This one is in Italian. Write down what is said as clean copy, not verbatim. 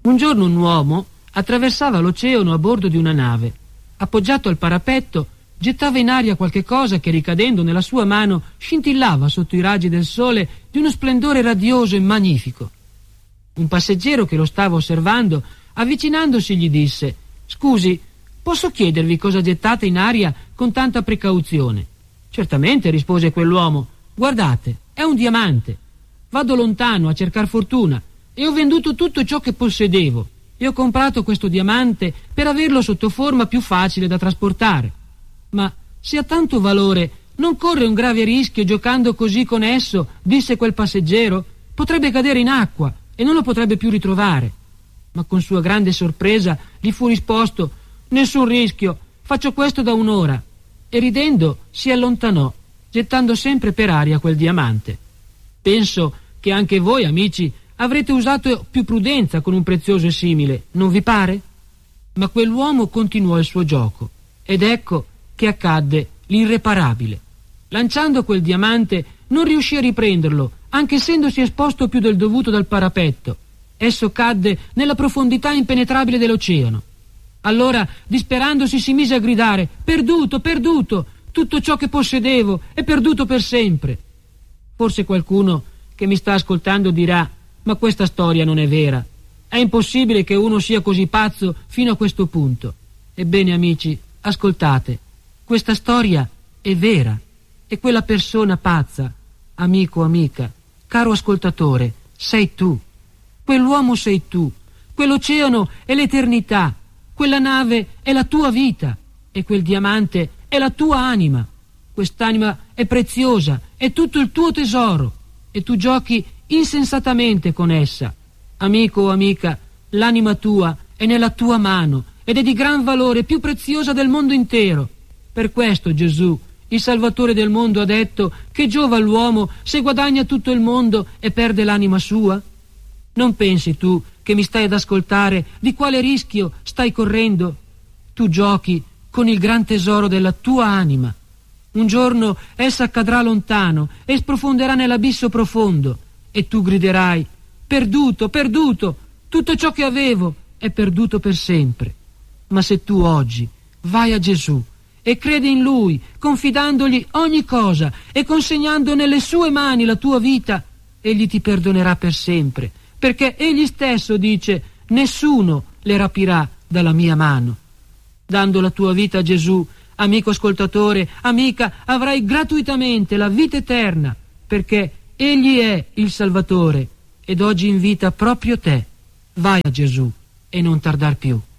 Un giorno un uomo attraversava l'oceano a bordo di una nave. Appoggiato al parapetto, gettava in aria qualche cosa che, ricadendo nella sua mano, scintillava sotto i raggi del sole di uno splendore radioso e magnifico. Un passeggero che lo stava osservando, avvicinandosi, gli disse: «Scusi, posso chiedervi cosa gettate in aria con tanta precauzione?» «Certamente», rispose quell'uomo. «Guardate, è un diamante. Vado lontano a cercar fortuna e ho venduto tutto ciò che possedevo e ho comprato questo diamante per averlo sotto forma più facile da trasportare. Ma se ha tanto valore, non corre un grave rischio giocando così con esso?» disse quel passeggero. «Potrebbe cadere in acqua e non lo potrebbe più ritrovare». Ma con sua grande sorpresa gli fu risposto: «Nessun rischio, faccio questo da un'ora». E ridendo si allontanò, gettando sempre per aria quel diamante. Penso che anche voi, amici, avrete usato più prudenza con un prezioso simile, non vi pare? Ma quell'uomo continuò il suo gioco, ed ecco che accadde l'irreparabile. Lanciando quel diamante non riuscì a riprenderlo, anche essendosi esposto più del dovuto dal parapetto. Esso cadde nella profondità impenetrabile dell'oceano. Allora, disperandosi, si mise a gridare: «Perduto, perduto! Tutto ciò che possedevo è perduto per sempre!» Forse qualcuno che mi sta ascoltando dirà: «Ma questa storia non è vera. È impossibile che uno sia così pazzo fino a questo punto». Ebbene, amici, ascoltate. Questa storia è vera. E quella persona pazza, amico o amica, caro ascoltatore, sei tu. Quell'uomo sei tu. Quell'oceano è l'eternità. Quella nave è la tua vita. E quel diamante è la tua anima. Quest'anima è preziosa, è tutto il tuo tesoro. E tu giochi insensatamente con essa. Amico o amica, l'anima tua è nella tua mano ed è di gran valore, più preziosa del mondo intero. Per questo Gesù, il Salvatore del mondo, ha detto: «Che giova all'uomo se guadagna tutto il mondo e perde l'anima sua?» Non pensi tu, che mi stai ad ascoltare, di quale rischio stai correndo? Tu giochi con il gran tesoro della tua anima. Un giorno essa cadrà lontano e sprofonderà nell'abisso profondo, e tu griderai: «Perduto, perduto! Tutto ciò che avevo è perduto per sempre». Ma se tu oggi vai a Gesù e credi in Lui, confidandogli ogni cosa e consegnando nelle sue mani la tua vita, Egli ti perdonerà per sempre, perché Egli stesso dice: «Nessuno le rapirà dalla mia mano». Dando la tua vita a Gesù, amico ascoltatore, amica, avrai gratuitamente la vita eterna, perché Egli è il Salvatore ed oggi invita proprio te. Vai a Gesù e non tardar più.